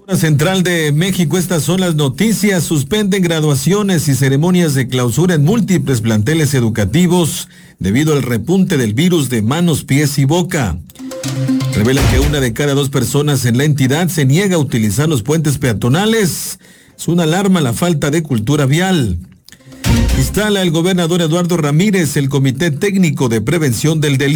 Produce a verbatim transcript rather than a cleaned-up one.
Central de México, estas son las noticias. Suspenden graduaciones y ceremonias de clausura en múltiples planteles educativos debido al repunte del virus de manos, pies y boca. Revela que una de cada dos personas en la entidad se niega a utilizar los puentes peatonales. Es una alarma la falta de cultura vial. Instala el gobernador Eduardo Ramírez el Comité Técnico de Prevención del Delito.